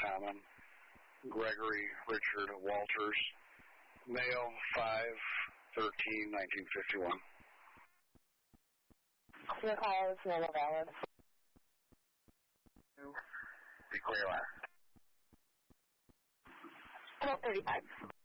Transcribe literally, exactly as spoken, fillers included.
Common. Gregory Richard Walters. Male, five thirteen nineteen fifty-one. Your call is now valid. Be clear. twelve thirty-five.